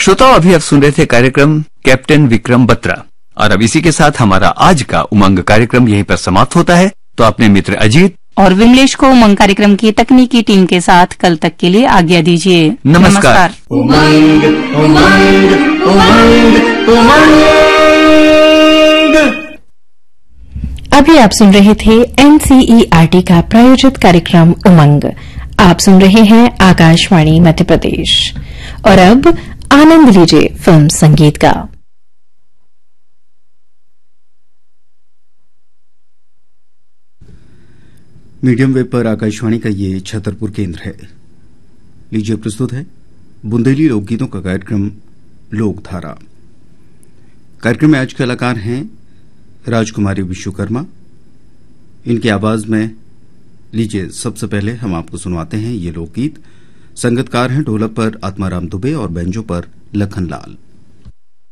श्रोताओं, अभी आप सुन रहे थे कार्यक्रम कैप्टन विक्रम बत्रा, और अब इसी के साथ हमारा आज का उमंग कार्यक्रम यहीं पर समाप्त होता है। तो अपने मित्र अजीत और विमलेश को उमंग कार्यक्रम की तकनीकी टीम के साथ कल तक के लिए आज्ञा दीजिए। नमस्कार। उमंग उमंग उमंग उमंग। अभी आप सुन रहे थे एनसीईआरटी का प्रायोजित कार्यक्रम उमंग। आप सुन रहे हैं आकाशवाणी मध्य प्रदेश। और अब आनंद लीजिए फिल्म संगीत का। मीडियम वेव पर आकाशवाणी का ये छतरपुर केंद्र है। लीजिए प्रस्तुत है बुंदेली लोकगीतों का कार्यक्रम लोकधारा। कार्यक्रम में आज कलाकार हैं राजकुमारी विश्वकर्मा। इनकी आवाज में लीजिए सबसे पहले हम आपको सुनवाते हैं ये लोकगीत। संगतकार हैं ढोलक पर आत्माराम दुबे और बैंजो पर लखन लाल।